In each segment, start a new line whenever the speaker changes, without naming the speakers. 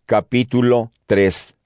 capítulo 3.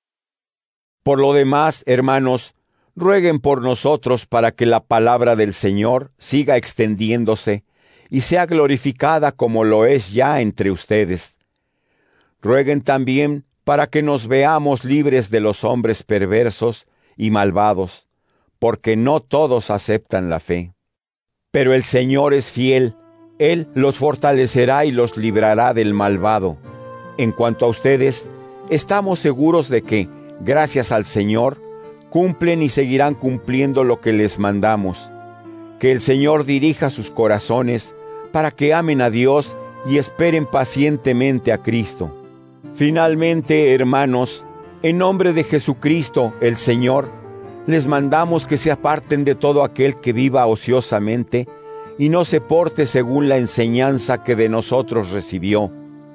Por lo demás, hermanos, rueguen por nosotros para que la palabra del Señor siga extendiéndose y sea glorificada como lo es ya entre ustedes. Rueguen también para que nos veamos libres de los hombres perversos y malvados, porque no todos aceptan la fe. Pero el Señor es fiel, Él los fortalecerá y los librará del malvado. En cuanto a ustedes, estamos seguros de que, gracias al Señor, cumplen y seguirán cumpliendo lo que les mandamos. Que el Señor dirija sus corazones para que amen a Dios y esperen pacientemente a Cristo. Finalmente, hermanos, en nombre de Jesucristo, el Señor, les mandamos que se aparten de todo aquel que viva ociosamente y no se porte según la enseñanza que de nosotros recibió.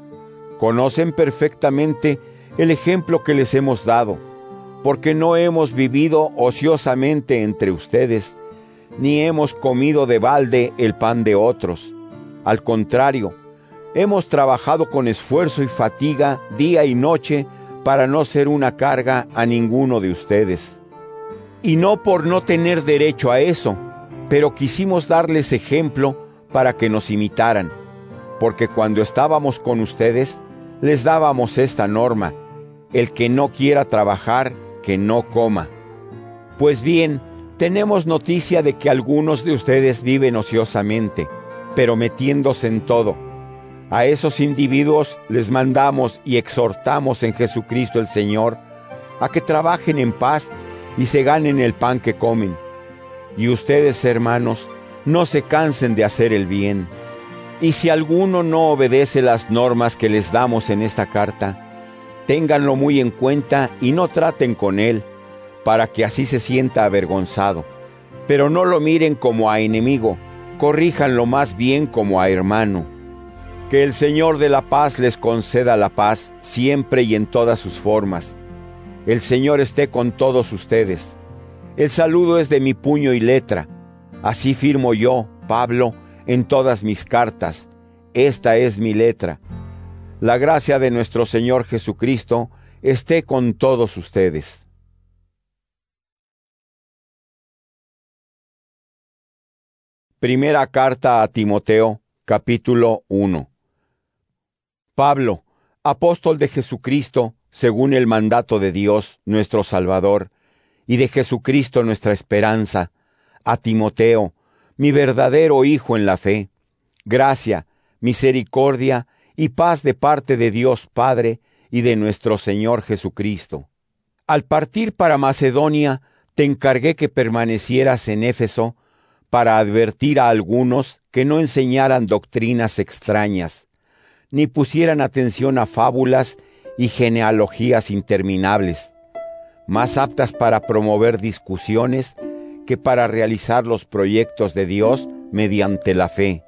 Conocen perfectamente el ejemplo que les hemos dado, porque no hemos vivido ociosamente entre ustedes, ni hemos comido de balde el pan de otros. Al contrario, hemos trabajado con esfuerzo y fatiga día y noche para no ser una carga a ninguno de ustedes. Y no por no tener derecho a eso, pero quisimos darles ejemplo para que nos imitaran, porque cuando estábamos con ustedes, les dábamos esta norma: el que no quiera trabajar, que no coma. Pues bien, tenemos noticia de que algunos de ustedes viven ociosamente, pero metiéndose en todo. A esos individuos les mandamos y exhortamos en Jesucristo el Señor a que trabajen en paz y se ganen el pan que comen. Y ustedes, hermanos, no se cansen de hacer el bien. Y si alguno no obedece las normas que les damos en esta carta, ténganlo muy en cuenta y no traten con él, para que así se sienta avergonzado. Pero no lo miren como a enemigo, corríjanlo más bien como a hermano. Que el Señor de la paz les conceda la paz siempre y en todas sus formas. El Señor esté con todos ustedes. El saludo es de mi puño y letra. Así firmo yo, Pablo, en todas mis cartas. Esta es mi letra. La gracia de nuestro Señor Jesucristo esté con todos ustedes. Primera carta a Timoteo, capítulo 1. Pablo, apóstol de Jesucristo, según el mandato de Dios, nuestro Salvador, y de Jesucristo nuestra esperanza, a Timoteo, mi verdadero hijo en la fe, gracia, misericordia y paz de parte de Dios Padre y de nuestro Señor Jesucristo. Al partir para Macedonia, te encargué que permanecieras en Éfeso para advertir a algunos que no enseñaran doctrinas extrañas, ni pusieran atención a fábulas y genealogías interminables, más aptas para promover discusiones que para realizar los proyectos de Dios mediante la fe.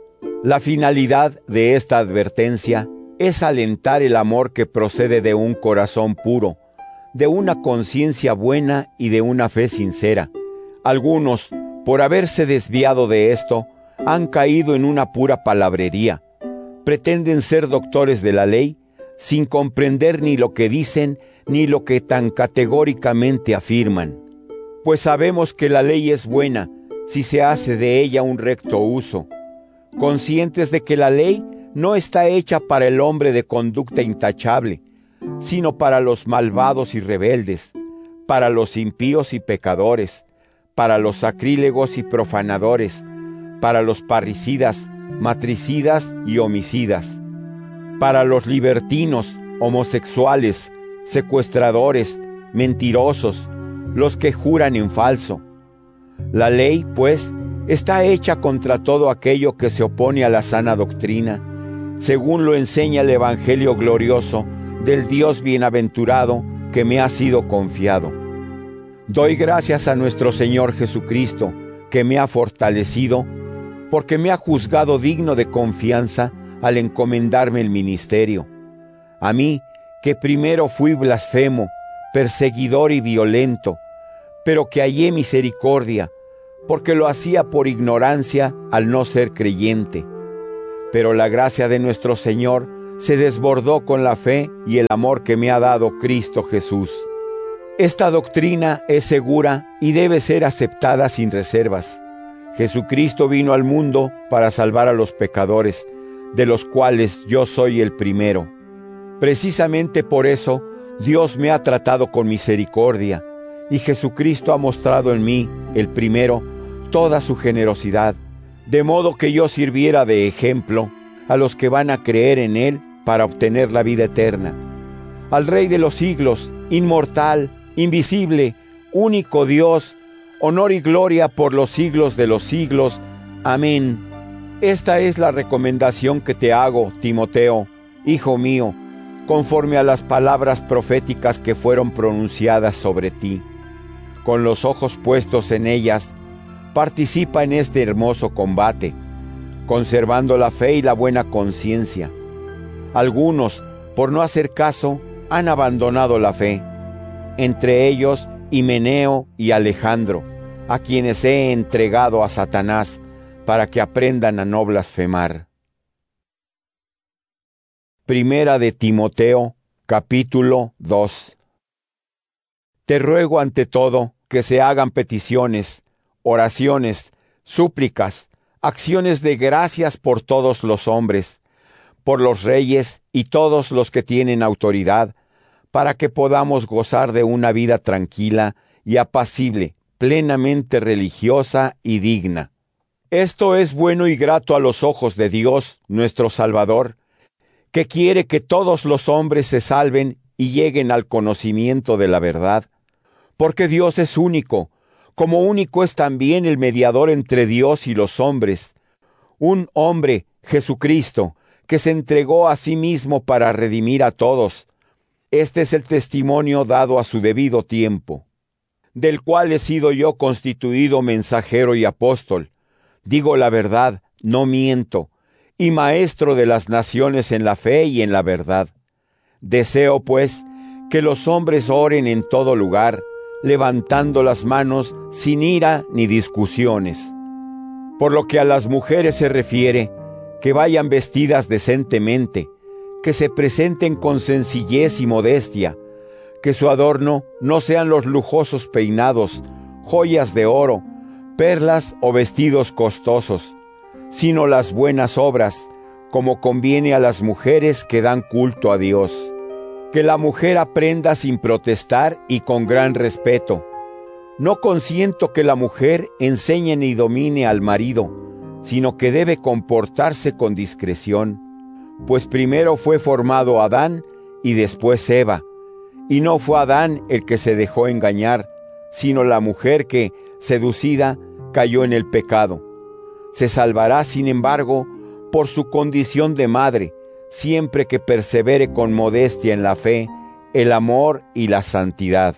La finalidad de esta advertencia es alentar el amor que procede de un corazón puro, de una conciencia buena y de una fe sincera. Algunos, por haberse desviado de esto, han caído en una pura palabrería. Pretenden ser doctores de la ley, sin comprender ni lo que dicen ni lo que tan categóricamente afirman. Pues sabemos que la ley es buena si se hace de ella un recto uso, conscientes de que la ley no está hecha para el hombre de conducta intachable, sino para los malvados y rebeldes, para los impíos y pecadores, para los sacrílegos y profanadores, para los parricidas, matricidas y homicidas, para los libertinos, homosexuales, secuestradores, mentirosos, los que juran en falso. La ley, pues, está hecha contra todo aquello que se opone a la sana doctrina, según lo enseña el Evangelio glorioso del Dios bienaventurado que me ha sido confiado. Doy gracias a nuestro Señor Jesucristo, que me ha fortalecido, porque me ha juzgado digno de confianza al encomendarme el ministerio. A mí, que primero fui blasfemo, perseguidor y violento, pero que hallé misericordia, porque lo hacía por ignorancia al no ser creyente. Pero la gracia de nuestro Señor se desbordó con la fe y el amor que me ha dado Cristo Jesús. Esta doctrina es segura y debe ser aceptada sin reservas. Jesucristo vino al mundo para salvar a los pecadores, de los cuales yo soy el primero. Precisamente por eso, Dios me ha tratado con misericordia, y Jesucristo ha mostrado en mí, el primero, toda su generosidad, de modo que yo sirviera de ejemplo a los que van a creer en Él para obtener la vida eterna. Al Rey de los siglos, inmortal, invisible, único Dios, honor y gloria por los siglos de los siglos. Amén. Esta es la recomendación que te hago, Timoteo, hijo mío, conforme a las palabras proféticas que fueron pronunciadas sobre ti. Con los ojos puestos en ellas, participa en este hermoso combate, conservando la fe y la buena conciencia. Algunos, por no hacer caso, han abandonado la fe, entre ellos Himeneo y Alejandro, a quienes he entregado a Satanás, para que aprendan a no blasfemar. Primera de Timoteo, capítulo 2. Te ruego ante todo que se hagan peticiones, oraciones, súplicas, acciones de gracias por todos los hombres, por los reyes y todos los que tienen autoridad, para que podamos gozar de una vida tranquila y apacible, plenamente religiosa y digna. Esto es bueno y grato a los ojos de Dios, nuestro Salvador, que quiere que todos los hombres se salven y lleguen al conocimiento de la verdad. Porque Dios es único, como único es también el mediador entre Dios y los hombres, un hombre, Jesucristo, que se entregó a sí mismo para redimir a todos. Este es el testimonio dado a su debido tiempo, del cual he sido yo constituido mensajero y apóstol. Digo la verdad, no miento, y maestro de las naciones en la fe y en la verdad. Deseo, pues, que los hombres oren en todo lugar, levantando las manos sin ira ni discusiones. Por lo que a las mujeres se refiere, que vayan vestidas decentemente, que se presenten con sencillez y modestia, que su adorno no sean los lujosos peinados, joyas de oro, perlas o vestidos costosos, sino las buenas obras, como conviene a las mujeres que dan culto a Dios. Que la mujer aprenda sin protestar y con gran respeto. No consiento que la mujer enseñe ni domine al marido, sino que debe comportarse con discreción, pues primero fue formado Adán y después Eva, y no fue Adán el que se dejó engañar, sino la mujer que, seducida, cayó en el pecado. Se salvará, sin embargo, por su condición de madre, siempre que persevere con modestia en la fe, el amor y la santidad.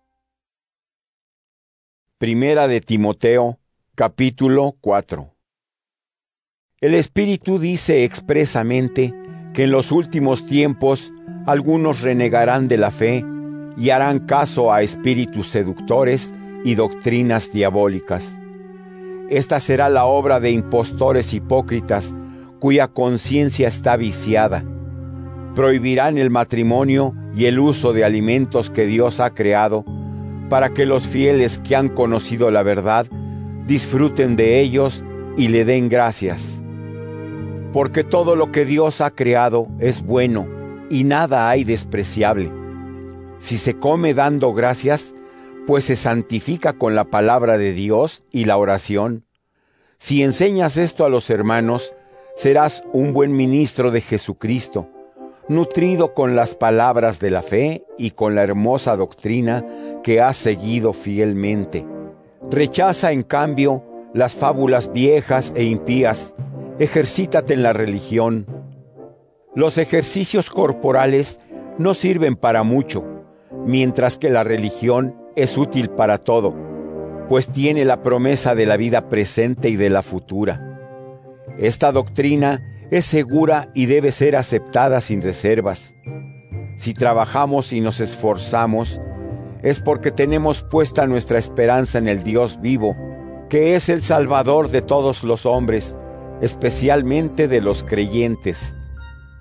Primera de Timoteo, capítulo 4. El Espíritu dice expresamente que en los últimos tiempos algunos renegarán de la fe y harán caso a espíritus seductores y doctrinas diabólicas. Esta será la obra de impostores hipócritas, cuya conciencia está viciada. Prohibirán el matrimonio y el uso de alimentos que Dios ha creado, para que los fieles que han conocido la verdad disfruten de ellos y le den gracias. Porque todo lo que Dios ha creado es bueno, y nada hay despreciable. Si se come dando gracias, pues se santifica con la palabra de Dios y la oración. Si enseñas esto a los hermanos, serás un buen ministro de Jesucristo, nutrido con las palabras de la fe y con la hermosa doctrina que has seguido fielmente. Rechaza, en cambio, las fábulas viejas e impías. Ejercítate en la religión. Los ejercicios corporales no sirven para mucho, mientras que la religión es útil para todo, pues tiene la promesa de la vida presente y de la futura. Esta doctrina es segura y debe ser aceptada sin reservas. Si trabajamos y nos esforzamos, es porque tenemos puesta nuestra esperanza en el Dios vivo, que es el Salvador de todos los hombres, especialmente de los creyentes.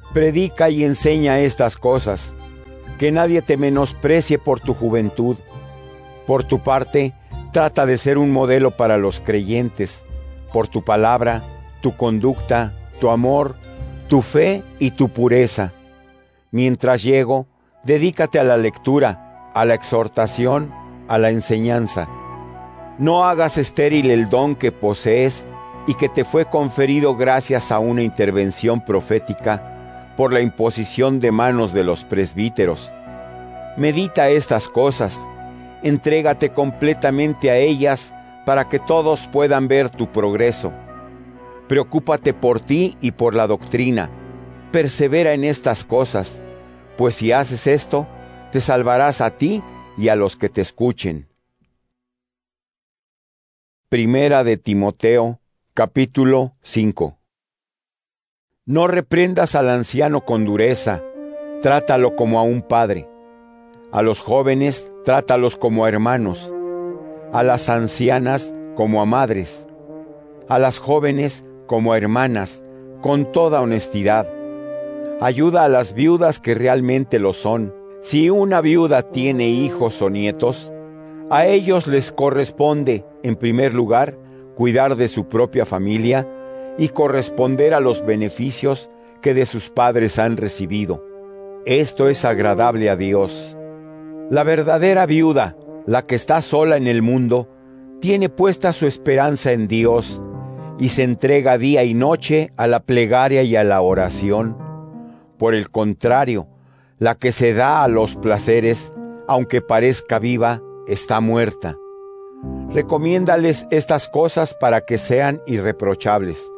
Predica y enseña estas cosas, que nadie te menosprecie por tu juventud. Por tu parte, trata de ser un modelo para los creyentes, por tu palabra, tu conducta, tu amor, tu fe y tu pureza. Mientras llego, dedícate a la lectura, a la exhortación, a la enseñanza. No hagas estéril el don que posees y que te fue conferido gracias a una intervención profética por la imposición de manos de los presbíteros. Medita estas cosas, entrégate completamente a ellas para que todos puedan ver tu progreso. Preocúpate por ti y por la doctrina. Persevera en estas cosas, pues si haces esto, te salvarás a ti y a los que te escuchen. Primera de Timoteo, capítulo 5. No reprendas al anciano con dureza, trátalo como a un padre. A los jóvenes, trátalos como a hermanos. A las ancianas, como a madres. A las jóvenes, como a hermanas, con toda honestidad. Ayuda a las viudas que realmente lo son. Si una viuda tiene hijos o nietos, a ellos les corresponde, en primer lugar, cuidar de su propia familia y corresponder a los beneficios que de sus padres han recibido. Esto es agradable a Dios. La verdadera viuda, la que está sola en el mundo, tiene puesta su esperanza en Dios y se entrega día y noche a la plegaria y a la oración. Por el contrario, la que se da a los placeres, aunque parezca viva, está muerta. Recomiéndales estas cosas para que sean irreprochables.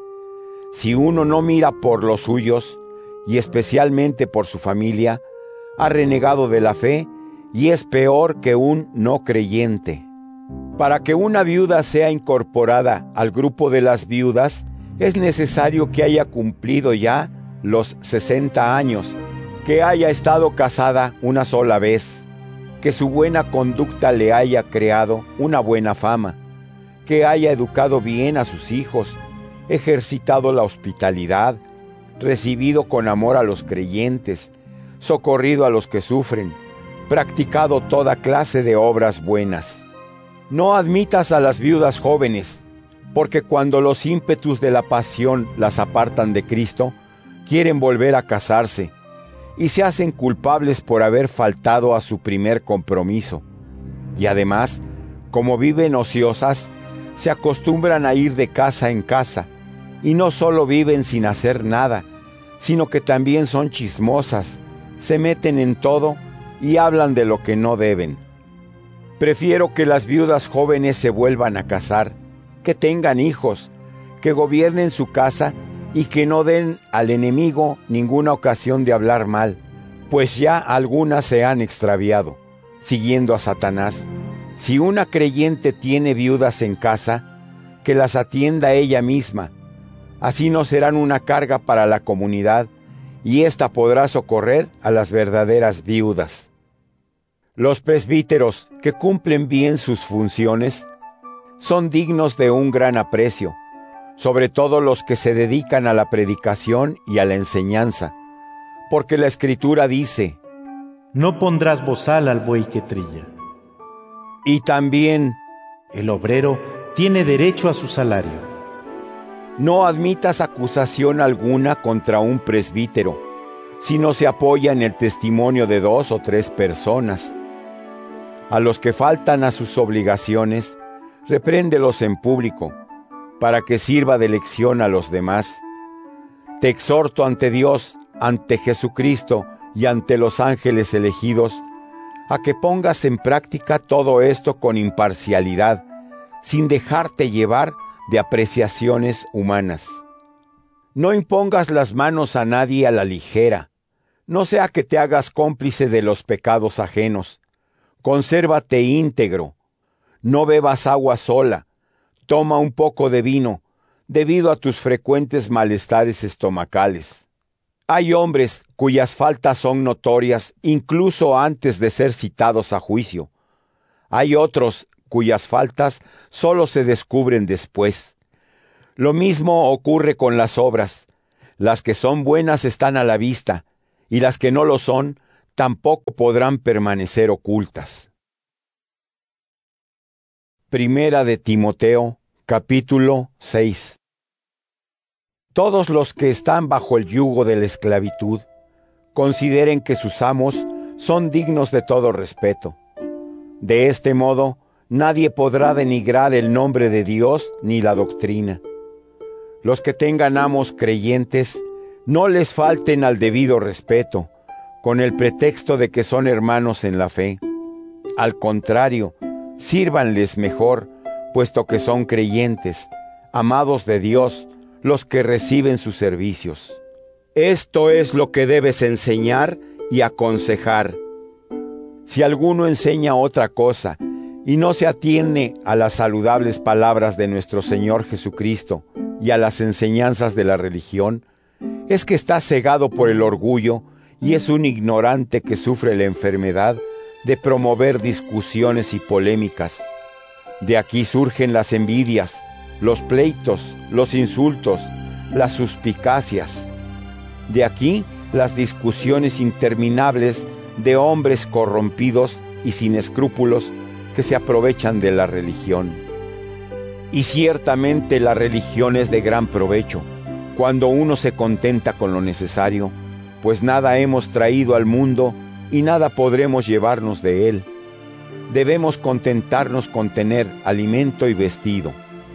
Si uno no mira por los suyos, y especialmente por su familia, ha renegado de la fe y es peor que un no creyente. Para que una viuda sea incorporada al grupo de las viudas, es necesario que haya cumplido ya los 60 años, que haya estado casada una sola vez, que su buena conducta le haya creado una buena fama, que haya educado bien a sus hijos, ejercitado la hospitalidad, recibido con amor a los creyentes, socorrido a los que sufren, practicado toda clase de obras buenas. No admitas a las viudas jóvenes, porque cuando los ímpetus de la pasión las apartan de Cristo, quieren volver a casarse, y se hacen culpables por haber faltado a su primer compromiso. Y además, como viven ociosas, se acostumbran a ir de casa en casa, y no solo viven sin hacer nada, sino que también son chismosas, se meten en todo y hablan de lo que no deben. Prefiero que las viudas jóvenes se vuelvan a casar, que tengan hijos, que gobiernen su casa y que no den al enemigo ninguna ocasión de hablar mal, pues ya algunas se han extraviado, siguiendo a Satanás. Si una creyente tiene viudas en casa, que las atienda ella misma, así no serán una carga para la comunidad, y ésta podrá socorrer a las verdaderas viudas. Los presbíteros, que cumplen bien sus funciones, son dignos de un gran aprecio, sobre todo los que se dedican a la predicación y a la enseñanza, porque la Escritura dice:
No pondrás bozal al buey que trilla.
Y también:
El obrero tiene derecho a su salario.
No admitas acusación alguna contra un presbítero, si no se apoya en el testimonio de 2 o 3 personas. A los que faltan a sus obligaciones, repréndelos en público, para que sirva de lección a los demás. Te exhorto ante Dios, ante Jesucristo y ante los ángeles elegidos, a que pongas en práctica todo esto con imparcialidad, sin dejarte llevar de apreciaciones humanas. No impongas las manos a nadie a la ligera, no sea que te hagas cómplice de los pecados ajenos. Consérvate íntegro, no bebas agua sola, toma un poco de vino, debido a tus frecuentes malestares estomacales. Hay hombres cuyas faltas son notorias incluso antes de ser citados a juicio. Hay otros cuyas faltas solo se descubren después. Lo mismo ocurre con las obras. Las que son buenas están a la vista, y las que no lo son, tampoco podrán permanecer ocultas. Primera de Timoteo, capítulo 6. Todos los que están bajo el yugo de la esclavitud, consideren que sus amos son dignos de todo respeto. De este modo, nadie podrá denigrar el nombre de Dios ni la doctrina. Los que tengan amos creyentes, no les falten al debido respeto, con el pretexto de que son hermanos en la fe. Al contrario, sírvanles mejor, puesto que son creyentes, amados de Dios, los que reciben sus servicios. Esto es lo que debes enseñar y aconsejar. Si alguno enseña otra cosa y no se atiene a las saludables palabras de nuestro Señor Jesucristo y a las enseñanzas de la religión, es que está cegado por el orgullo y es un ignorante que sufre la enfermedad de promover discusiones y polémicas. De aquí surgen las envidias, los pleitos, los insultos, las suspicacias. De aquí las discusiones interminables de hombres corrompidos y sin escrúpulos que se aprovechan de la religión. Y ciertamente la religión es de gran provecho, cuando uno se contenta con lo necesario, pues nada hemos traído al mundo y nada podremos llevarnos de él. Debemos contentarnos con tener alimento y vestido.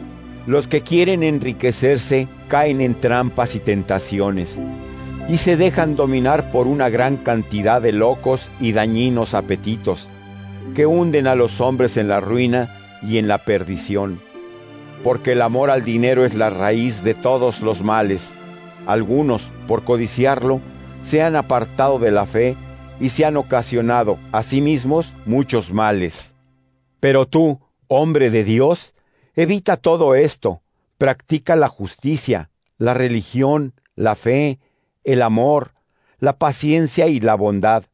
Los que quieren enriquecerse caen en trampas y tentaciones, y se dejan dominar por una gran cantidad de locos y dañinos apetitos, que hunden a los hombres en la ruina y en la perdición. Porque el amor al dinero es la raíz de todos los males. Algunos, por codiciarlo, se han apartado de la fe y se han ocasionado a sí mismos muchos males. Pero tú, hombre de Dios, evita todo esto, practica la justicia, la religión, la fe, el amor, la paciencia y la bondad.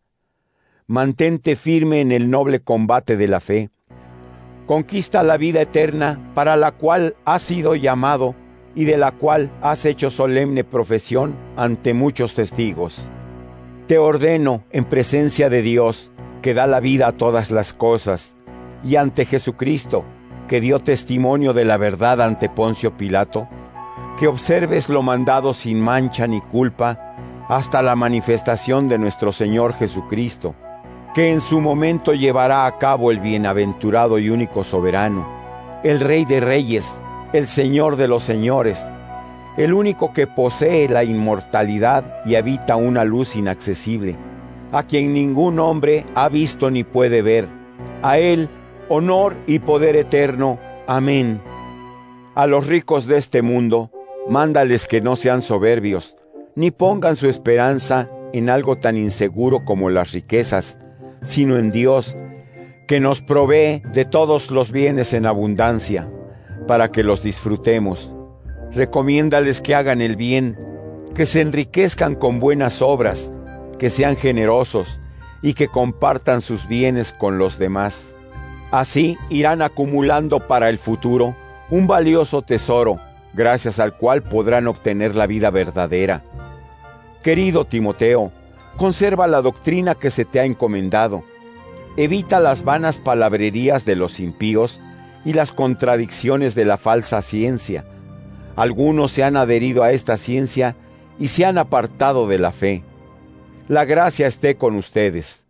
Mantente firme en el noble combate de la fe. Conquista la vida eterna para la cual has sido llamado y de la cual has hecho solemne profesión ante muchos testigos. Te ordeno en presencia de Dios, que da la vida a todas las cosas, y ante Jesucristo, que dio testimonio de la verdad ante Poncio Pilato, que observes lo mandado sin mancha ni culpa hasta la manifestación de nuestro Señor Jesucristo, que en su momento llevará a cabo el bienaventurado y único soberano, el Rey de Reyes, el Señor de los Señores, el único que posee la inmortalidad y habita una luz inaccesible, a quien ningún hombre ha visto ni puede ver. A Él, honor y poder eterno. Amén. A los ricos de este mundo, mándales que no sean soberbios, ni pongan su esperanza en algo tan inseguro como las riquezas, sino en Dios, que nos provee de todos los bienes en abundancia, para que los disfrutemos. Recomiéndales que hagan el bien, que se enriquezcan con buenas obras, que sean generosos y que compartan sus bienes con los demás. Así irán acumulando para el futuro un valioso tesoro, gracias al cual podrán obtener la vida verdadera. Querido Timoteo, conserva la doctrina que se te ha encomendado. Evita las vanas palabrerías de los impíos y las contradicciones de la falsa ciencia. Algunos se han adherido a esta ciencia y se han apartado de la fe. La gracia esté con ustedes.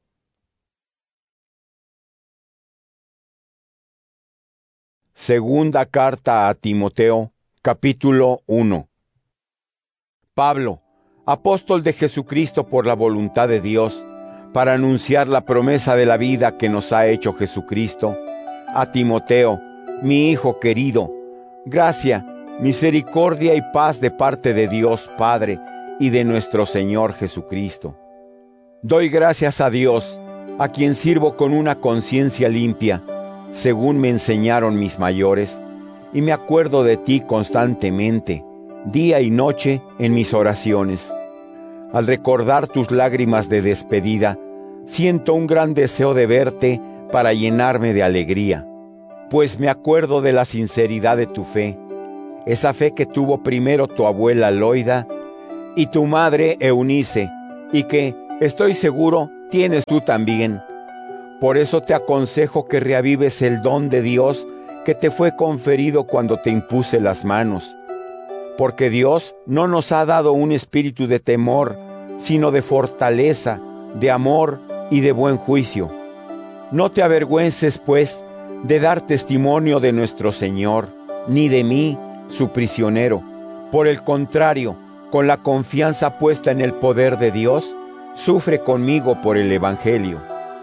Segunda carta a Timoteo, capítulo 1. Pablo, apóstol de Jesucristo por la voluntad de Dios, para anunciar la promesa de la vida que nos ha hecho Jesucristo, a Timoteo, mi hijo querido, gracia, misericordia y paz de parte de Dios Padre y de nuestro Señor Jesucristo. Doy gracias a Dios, a quien sirvo con una conciencia limpia, según me enseñaron mis mayores, y me acuerdo de ti constantemente, día y noche en mis oraciones. Al recordar tus lágrimas de despedida, siento un gran deseo de verte para llenarme de alegría, pues me acuerdo de la sinceridad de tu fe, esa fe que tuvo primero tu abuela Loida y tu madre Eunice, y que, estoy seguro, tienes tú también. Por eso te aconsejo que reavives el don de Dios que te fue conferido cuando te impuse las manos. Porque Dios no nos ha dado un espíritu de temor, sino de fortaleza, de amor y de buen juicio. No te avergüences, pues, de dar testimonio de nuestro Señor, ni de mí, su prisionero. Por el contrario, con la confianza puesta en el poder de Dios, sufre conmigo por el Evangelio.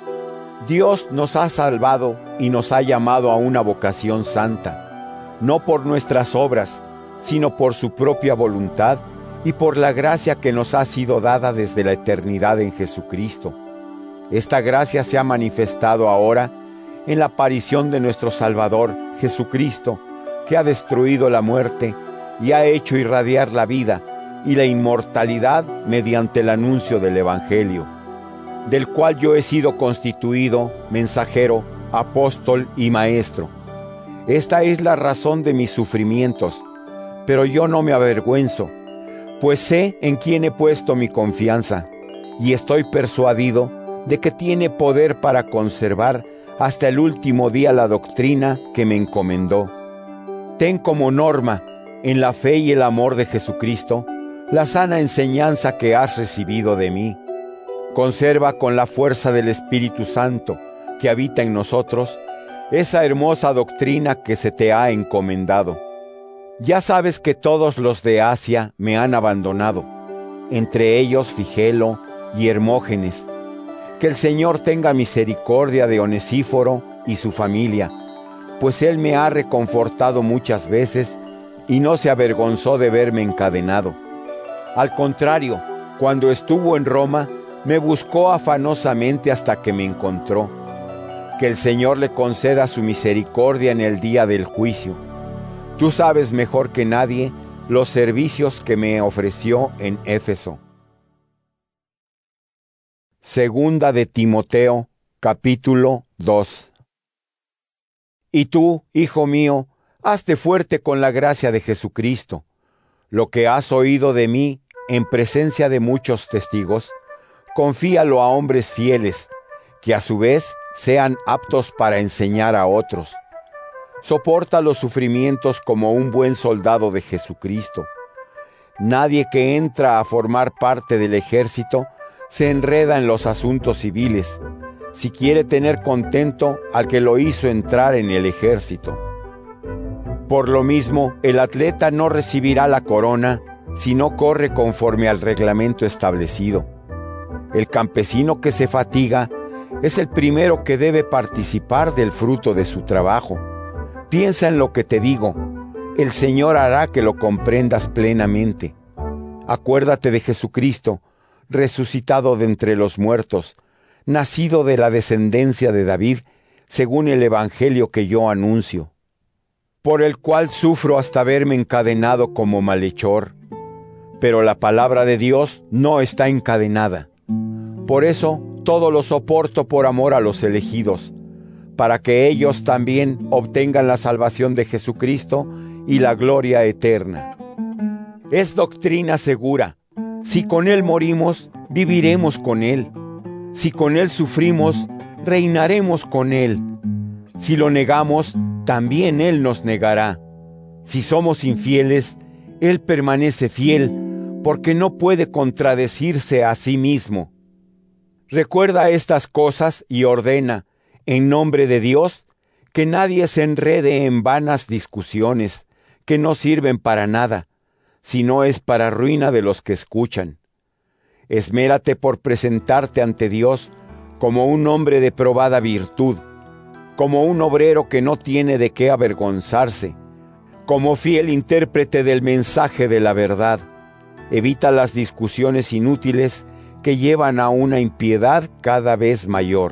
Dios nos ha salvado y nos ha llamado a una vocación santa, no por nuestras obras, sino por su propia voluntad y por la gracia que nos ha sido dada desde la eternidad en Jesucristo. Esta gracia se ha manifestado ahora en la aparición de nuestro Salvador, Jesucristo, que ha destruido la muerte y ha hecho irradiar la vida y la inmortalidad mediante el anuncio del Evangelio, del cual yo he sido constituido mensajero, apóstol y maestro. Esta es la razón de mis sufrimientos, pero yo no me avergüenzo, pues sé en quién he puesto mi confianza, y estoy persuadido de que tiene poder para conservar hasta el último día la doctrina que me encomendó. Ten como norma, en la fe y el amor de Jesucristo, la sana enseñanza que has recibido de mí. Conserva con la fuerza del Espíritu Santo que habita en nosotros esa hermosa doctrina que se te ha encomendado. Ya sabes que todos los de Asia me han abandonado, entre ellos Figelo y Hermógenes. Que el Señor tenga misericordia de Onesíforo y su familia, pues él me ha reconfortado muchas veces y no se avergonzó de verme encadenado. Al contrario, cuando estuvo en Roma, me buscó afanosamente hasta que me encontró. Que el Señor le conceda su misericordia en el día del juicio. Tú sabes mejor que nadie los servicios que me ofreció en Éfeso. Segunda de Timoteo, capítulo 2. Y tú, hijo mío, hazte fuerte con la gracia de Jesucristo. Lo que has oído de mí en presencia de muchos testigos, confíalo a hombres fieles, que a su vez sean aptos para enseñar a otros. Soporta los sufrimientos como un buen soldado de Jesucristo. Nadie que entra a formar parte del ejército se enreda en los asuntos civiles, si quiere tener contento al que lo hizo entrar en el ejército. Por lo mismo, el atleta no recibirá la corona si no corre conforme al reglamento establecido. El campesino que se fatiga es el primero que debe participar del fruto de su trabajo. Piensa en lo que te digo, el Señor hará que lo comprendas plenamente. Acuérdate de Jesucristo, resucitado de entre los muertos, nacido de la descendencia de David, según el evangelio que yo anuncio, por el cual sufro hasta verme encadenado como malhechor. Pero la palabra de Dios no está encadenada. Por eso todo lo soporto por amor a los elegidos, para que ellos también obtengan la salvación de Jesucristo y la gloria eterna. Es doctrina segura. Si con Él morimos, viviremos con Él. Si con Él sufrimos, reinaremos con Él. Si lo negamos, también Él nos negará. Si somos infieles, Él permanece fiel, porque no puede contradecirse a sí mismo. Recuerda estas cosas y ordena, en nombre de Dios, que nadie se enrede en vanas discusiones, que no sirven para nada, sino es para ruina de los que escuchan. Esmérate por presentarte ante Dios como un hombre de probada virtud, como un obrero que no tiene de qué avergonzarse, como fiel intérprete del mensaje de la verdad. Evita las discusiones inútiles que llevan a una impiedad cada vez mayor.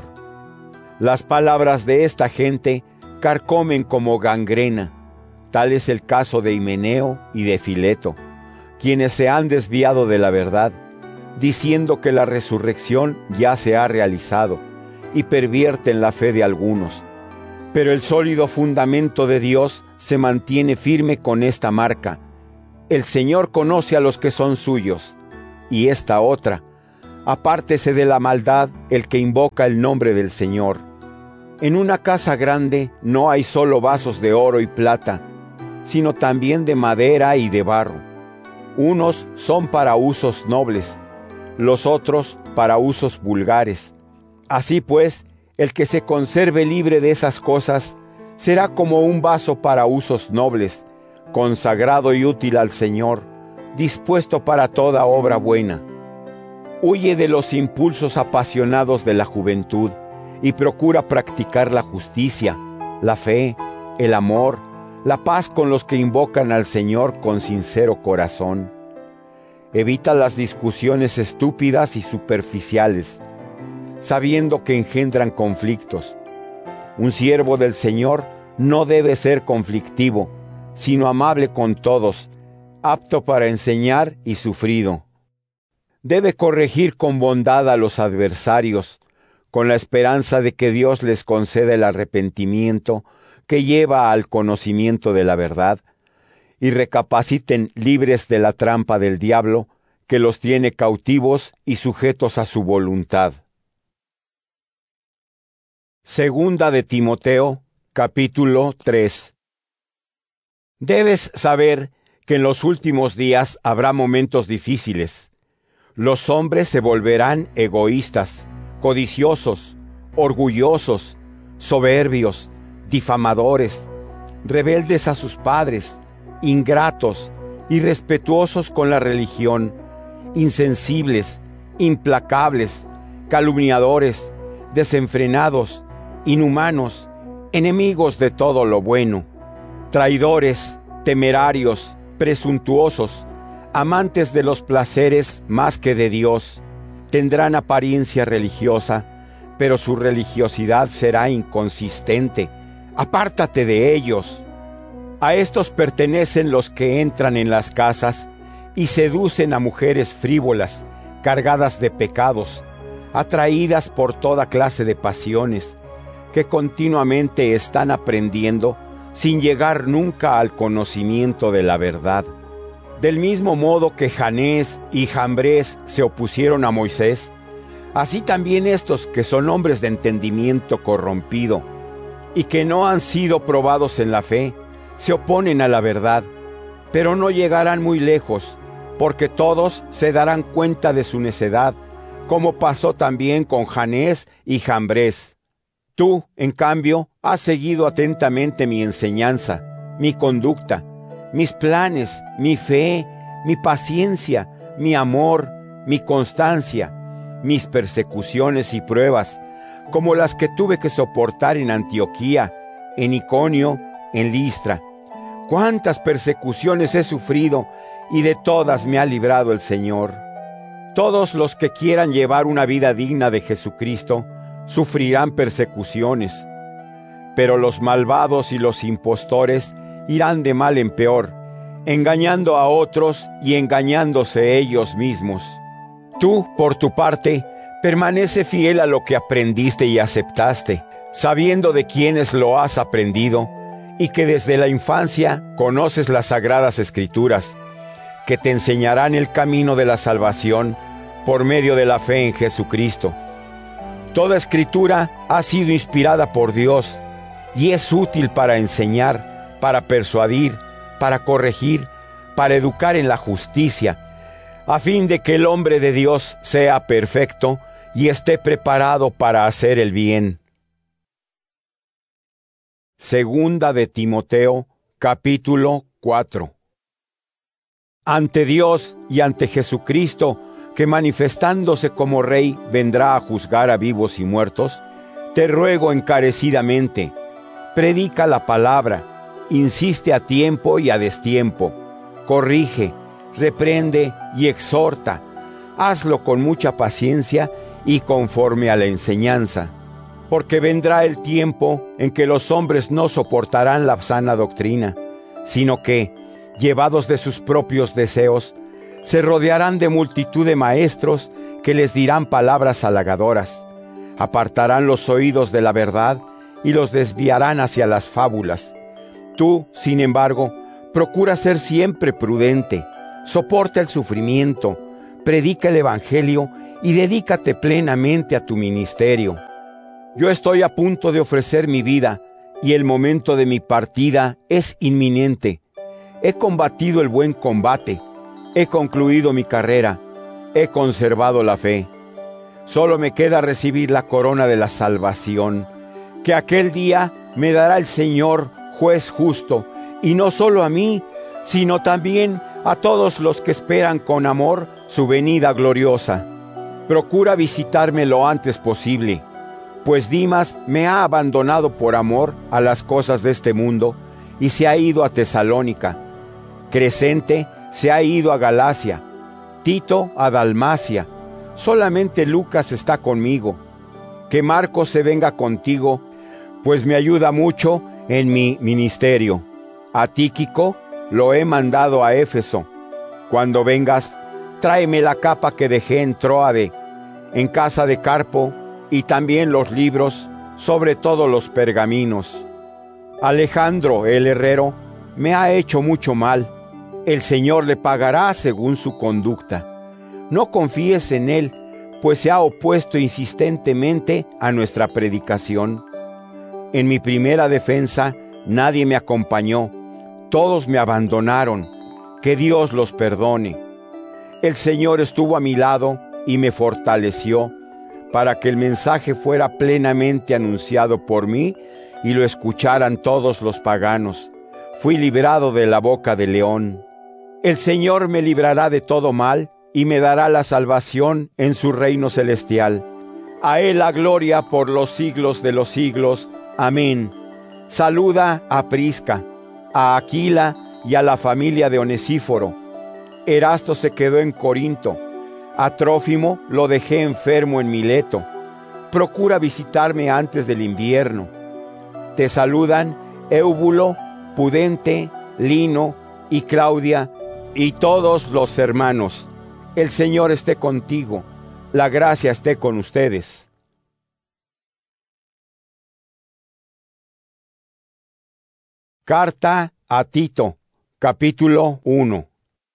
Las palabras de esta gente carcomen como gangrena. Tal es el caso de Himeneo y de Fileto, quienes se han desviado de la verdad, diciendo que la resurrección ya se ha realizado, y pervierten la fe de algunos. Pero el sólido fundamento de Dios se mantiene firme con esta marca: el Señor conoce a los que son suyos. y esta otra. Apártese de la maldad el que invoca el nombre del Señor. En una casa grande no hay solo vasos de oro y plata, sino también de madera y de barro. Unos son para usos nobles, los otros para usos vulgares. Así pues, el que se conserve libre de esas cosas será como un vaso para usos nobles, consagrado y útil al Señor, dispuesto para toda obra buena. Huye de los impulsos apasionados de la juventud y procura practicar la justicia, la fe, el amor, la paz con los que invocan al Señor con sincero corazón. Evita las discusiones estúpidas y superficiales, sabiendo que engendran conflictos. Un siervo del Señor no debe ser conflictivo, sino amable con todos, apto para enseñar y sufrido. Debe corregir con bondad a los adversarios, con la esperanza de que Dios les conceda el arrepentimiento que lleva al conocimiento de la verdad, y recapaciten libres de la trampa del diablo, que los tiene cautivos y sujetos a su voluntad. Segunda de Timoteo, capítulo 3. Debes saber que en los últimos días habrá momentos difíciles. Los hombres se volverán egoístas, codiciosos, orgullosos, soberbios, difamadores, rebeldes a sus padres, ingratos, irrespetuosos con la religión, insensibles, implacables, calumniadores, desenfrenados, inhumanos, enemigos de todo lo bueno, traidores, temerarios, presuntuosos, amantes de los placeres más que de Dios. Tendrán apariencia religiosa, pero su religiosidad será inconsistente. Apártate de ellos. A estos pertenecen los que entran en las casas y seducen a mujeres frívolas, cargadas de pecados, atraídas por toda clase de pasiones, que continuamente están aprendiendo sin llegar nunca al conocimiento de la verdad. Del mismo modo que Janés y Jambres se opusieron a Moisés, así también estos que son hombres de entendimiento corrompido y que no han sido probados en la fe, se oponen a la verdad, pero no llegarán muy lejos, porque todos se darán cuenta de su necedad, como pasó también con Janés y Jambres. Tú, en cambio, has seguido atentamente mi enseñanza, mi conducta, mis planes, mi fe, mi paciencia, mi amor, mi constancia, mis persecuciones y pruebas, como las que tuve que soportar en Antioquía, en Iconio, en Listra. Cuántas persecuciones he sufrido, y de todas me ha librado el Señor. Todos los que quieran llevar una vida digna de Jesucristo sufrirán persecuciones, pero los malvados y los impostores irán de mal en peor, engañando a otros y engañándose ellos mismos. Tú, por tu parte, permanece fiel a lo que aprendiste y aceptaste, sabiendo de quiénes lo has aprendido, y que desde la infancia conoces las sagradas Escrituras, que te enseñarán el camino de la salvación por medio de la fe en Jesucristo. Toda Escritura ha sido inspirada por Dios y es útil para enseñar, para persuadir, para corregir, para educar en la justicia, a fin de que el hombre de Dios sea perfecto y esté preparado para hacer el bien. Segunda de Timoteo, capítulo 4. Ante Dios y ante Jesucristo, que manifestándose como Rey vendrá a juzgar a vivos y muertos, te ruego encarecidamente, predica la palabra, insiste a tiempo y a destiempo, corrige, reprende y exhorta, hazlo con mucha paciencia y conforme a la enseñanza, porque vendrá el tiempo en que los hombres no soportarán la sana doctrina, sino que, llevados de sus propios deseos, se rodearán de multitud de maestros que les dirán palabras halagadoras, apartarán los oídos de la verdad y los desviarán hacia las fábulas. Tú, sin embargo, procura ser siempre prudente, soporta el sufrimiento, predica el Evangelio y dedícate plenamente a tu ministerio. Yo estoy a punto de ofrecer mi vida y el momento de mi partida es inminente. He combatido el buen combate, he concluido mi carrera, he conservado la fe. Solo me queda recibir la corona de la salvación, que aquel día me dará el Señor, juez justo, y no solo a mí, sino también a todos los que esperan con amor su venida gloriosa. Procura visitarme lo antes posible, pues Dimas me ha abandonado por amor a las cosas de este mundo y se ha ido a Tesalónica. Crescente se ha ido a Galacia, Tito a Dalmacia. Solamente Lucas está conmigo. Que Marcos se venga contigo, pues me ayuda mucho en mi ministerio. A Tíquico lo he mandado a Éfeso. Cuando vengas, tráeme la capa que dejé en Tróade, en casa de Carpo, y también los libros, sobre todo los pergaminos. Alejandro, el herrero, me ha hecho mucho mal. El Señor le pagará según su conducta. No confíes en él, pues se ha opuesto insistentemente a nuestra predicación. En mi primera defensa nadie me acompañó, todos me abandonaron. Que Dios los perdone. El Señor estuvo a mi lado y me fortaleció para que el mensaje fuera plenamente anunciado por mí y lo escucharan todos los paganos. Fui librado de la boca del león. El Señor me librará de todo mal y me dará la salvación en su reino celestial. A Él la gloria por los siglos de los siglos. Amén. Saluda a Prisca, a Aquila y a la familia de Onesíforo. Erasto se quedó en Corinto. A Trófimo lo dejé enfermo en Mileto. Procura visitarme antes del invierno. Te saludan Éubulo, Pudente, Lino y Claudia y todos los hermanos. El Señor esté contigo. La gracia esté con ustedes. Carta a Tito, capítulo 1.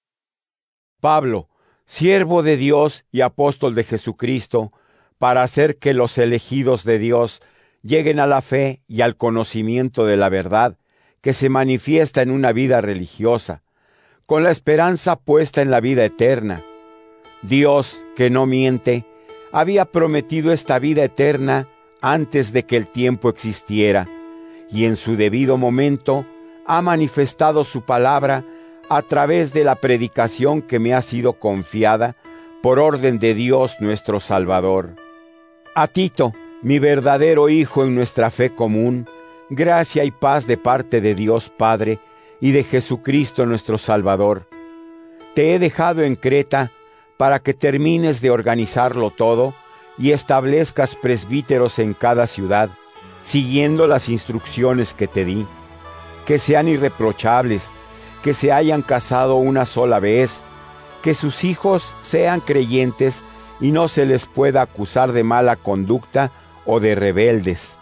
Pablo, siervo de Dios y apóstol de Jesucristo, para hacer que los elegidos de Dios lleguen a la fe y al conocimiento de la verdad que se manifiesta en una vida religiosa, con la esperanza puesta en la vida eterna. Dios, que no miente, había prometido esta vida eterna antes de que el tiempo existiera, y en su debido momento ha manifestado su palabra a través de la predicación que me ha sido confiada por orden de Dios nuestro Salvador. A Tito, mi verdadero hijo en nuestra fe común, gracia y paz de parte de Dios Padre y de Jesucristo nuestro Salvador. Te he dejado en Creta para que termines de organizarlo todo y establezcas presbíteros en cada ciudad, siguiendo las instrucciones que te di, que sean irreprochables, que se hayan casado una sola vez, que sus hijos sean creyentes y no se les pueda acusar de mala conducta o de rebeldes.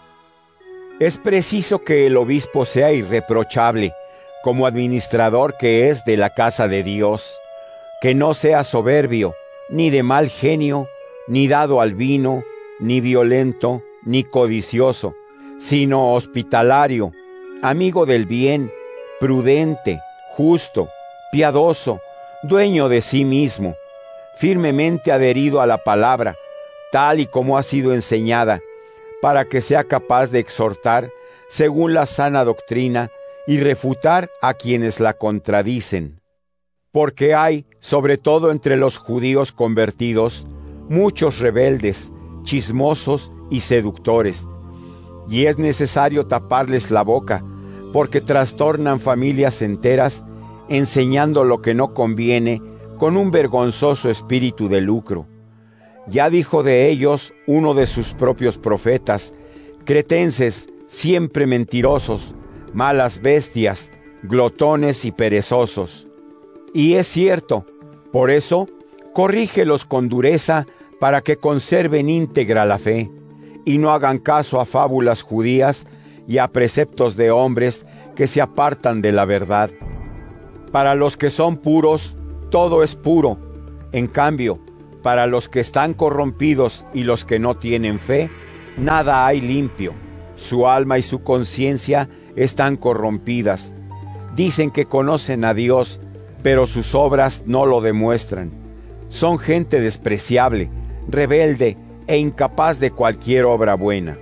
Es preciso que el obispo sea irreprochable, como administrador que es de la casa de Dios, que no sea soberbio, ni de mal genio, ni dado al vino, ni violento, ni codicioso, sino hospitalario, amigo del bien, prudente, justo, piadoso, dueño de sí mismo, firmemente adherido a la palabra, tal y como ha sido enseñada, para que sea capaz de exhortar según la sana doctrina y refutar a quienes la contradicen. Porque hay, sobre todo entre los judíos convertidos, muchos rebeldes, chismosos y seductores, y es necesario taparles la boca, porque trastornan familias enteras, enseñando lo que no conviene con un vergonzoso espíritu de lucro. Ya dijo de ellos uno de sus propios profetas: cretenses, siempre mentirosos, malas bestias, glotones y perezosos. Y es cierto, por eso, corrígelos con dureza para que conserven íntegra la fe, y no hagan caso a fábulas judías y a preceptos de hombres que se apartan de la verdad. Para los que son puros, todo es puro. En cambio, para los que están corrompidos y los que no tienen fe, nada hay limpio. Su alma y su conciencia están corrompidas. Dicen que conocen a Dios, pero sus obras no lo demuestran. Son gente despreciable, rebelde e incapaz de cualquier obra buena.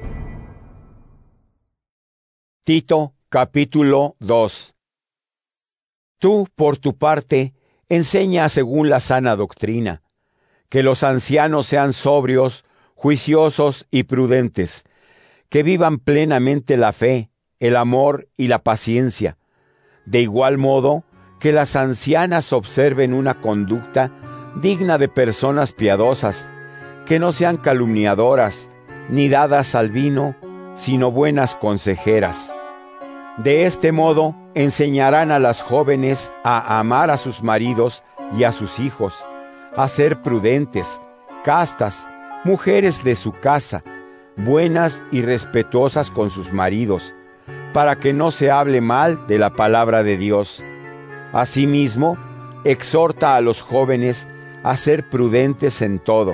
Tito, capítulo 2. Tú, por tu parte, enseña según la sana doctrina, que los ancianos sean sobrios, juiciosos y prudentes, que vivan plenamente la fe, el amor y la paciencia. De igual modo, que las ancianas observen una conducta digna de personas piadosas, que no sean calumniadoras, ni dadas al vino, sino buenas consejeras. De este modo, enseñarán a las jóvenes a amar a sus maridos y a sus hijos, a ser prudentes, castas, mujeres de su casa, buenas y respetuosas con sus maridos, para que no se hable mal de la palabra de Dios. Asimismo, exhorta a los jóvenes a ser prudentes en todo,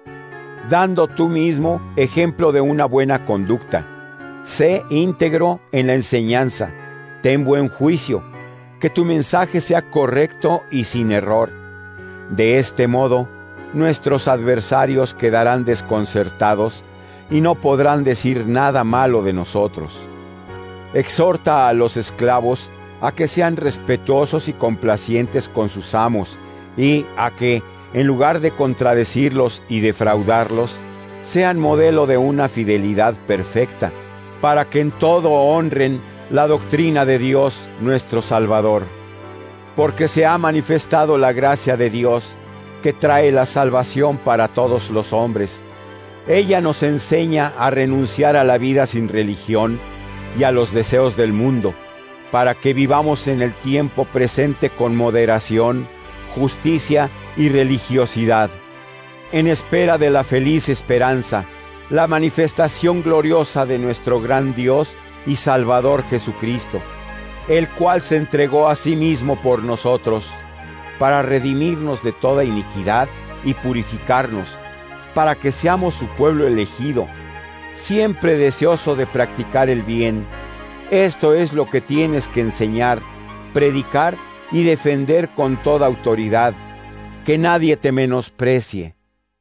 dando tú mismo ejemplo de una buena conducta. Sé íntegro en la enseñanza, ten buen juicio, que tu mensaje sea correcto y sin error. De este modo, nuestros adversarios quedarán desconcertados y no podrán decir nada malo de nosotros. Exhorta a los esclavos a que sean respetuosos y complacientes con sus amos, y a que, en lugar de contradecirlos y defraudarlos, sean modelo de una fidelidad perfecta, para que en todo honren la doctrina de Dios nuestro Salvador. Porque se ha manifestado la gracia de Dios, que trae la salvación para todos los hombres. Ella nos enseña a renunciar a la vida sin religión y a los deseos del mundo, para que vivamos en el tiempo presente con moderación, justicia y religiosidad, en espera de la feliz esperanza, la manifestación gloriosa de nuestro gran Dios y Salvador Jesucristo, el cual se entregó a sí mismo por nosotros, para redimirnos de toda iniquidad y purificarnos, para que seamos su pueblo elegido, siempre deseoso de practicar el bien. Esto es lo que tienes que enseñar, predicar y defender con toda autoridad, que nadie te menosprecie.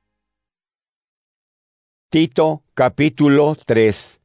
Tito, capítulo 3.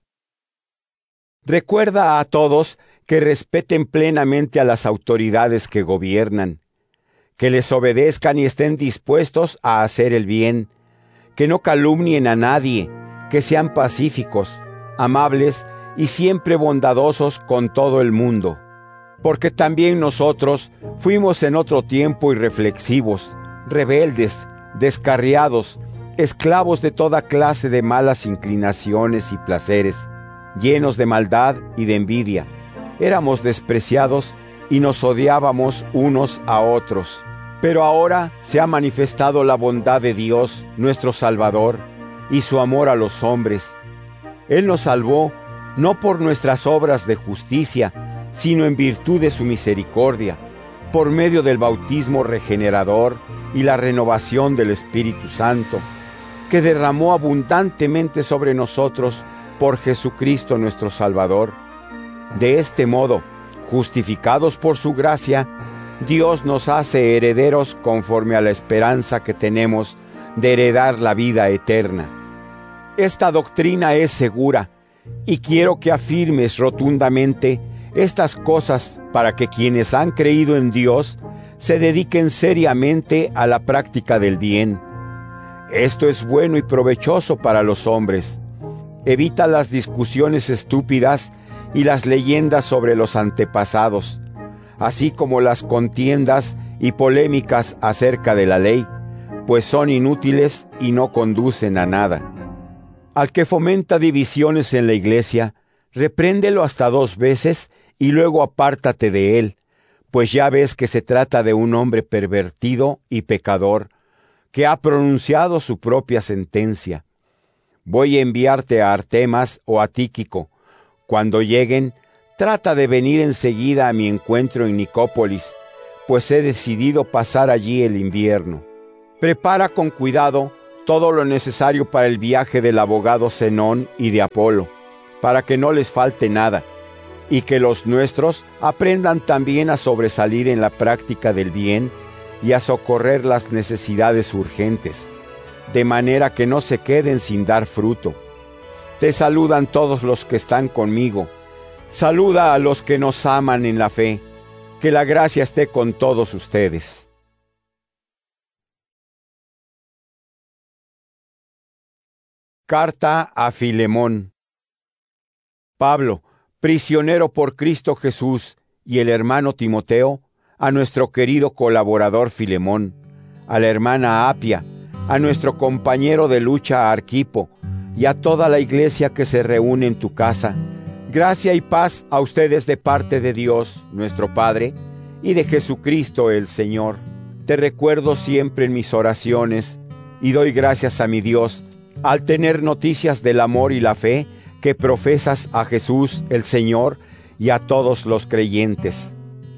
Recuerda a todos que respeten plenamente a las autoridades que gobiernan, que les obedezcan y estén dispuestos a hacer el bien, que no calumnien a nadie, que sean pacíficos, amables y siempre bondadosos con todo el mundo. Porque también nosotros fuimos en otro tiempo irreflexivos, rebeldes, descarriados, esclavos de toda clase de malas inclinaciones y placeres, llenos de maldad y de envidia. Éramos despreciados y nos odiábamos unos a otros. Pero ahora se ha manifestado la bondad de Dios, nuestro Salvador, y su amor a los hombres. Él nos salvó no por nuestras obras de justicia, sino en virtud de su misericordia, por medio del bautismo regenerador y la renovación del Espíritu Santo, que derramó abundantemente sobre nosotros por Jesucristo nuestro Salvador. De este modo, justificados por su gracia, Dios nos hace herederos conforme a la esperanza que tenemos de heredar la vida eterna. Esta doctrina es segura, y quiero que afirmes rotundamente estas cosas para que quienes han creído en Dios se dediquen seriamente a la práctica del bien. Esto es bueno y provechoso para los hombres. Evita las discusiones estúpidas y las leyendas sobre los antepasados, así como las contiendas y polémicas acerca de la ley, pues son inútiles y no conducen a nada. Al que fomenta divisiones en la iglesia, repréndelo hasta 2 veces y luego apártate de él, pues ya ves que se trata de un hombre pervertido y pecador, que ha pronunciado su propia sentencia. Voy a enviarte a Artemas o a Tíquico. Cuando lleguen, trata de venir enseguida a mi encuentro en Nicópolis, pues he decidido pasar allí el invierno. Prepara con cuidado todo lo necesario para el viaje del abogado Zenón y de Apolo, para que no les falte nada, y que los nuestros aprendan también a sobresalir en la práctica del bien y a socorrer las necesidades urgentes, de manera que no se queden sin dar fruto. Te saludan todos los que están conmigo. Saluda a los que nos aman en la fe. Que la gracia esté con todos ustedes. Carta a Filemón. Pablo, prisionero por Cristo Jesús, y el hermano Timoteo, a nuestro querido colaborador Filemón, a la hermana Apia, a nuestro compañero de lucha Arquipo, y a toda la iglesia que se reúne en tu casa. Gracia y paz a ustedes de parte de Dios, nuestro Padre, y de Jesucristo el Señor. Te recuerdo siempre en mis oraciones, y doy gracias a mi Dios, al tener noticias del amor y la fe que profesas a Jesús el Señor y a todos los creyentes.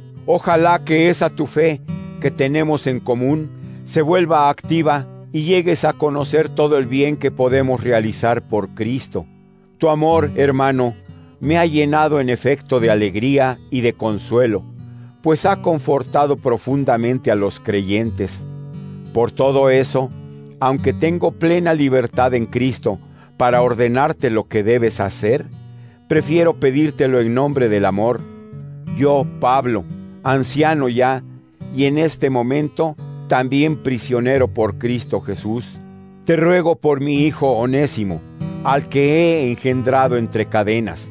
Ojalá que esa tu fe que tenemos en común se vuelva activa y llegues a conocer todo el bien que podemos realizar por Cristo. Tu amor, hermano, me ha llenado en efecto de alegría y de consuelo, pues ha confortado profundamente a los creyentes. Por todo eso, aunque tengo plena libertad en Cristo para ordenarte lo que debes hacer, prefiero pedírtelo en nombre del amor. Yo, Pablo, anciano ya, y en este momento también prisionero por Cristo Jesús, te ruego por mi hijo Onésimo, al que he engendrado entre cadenas.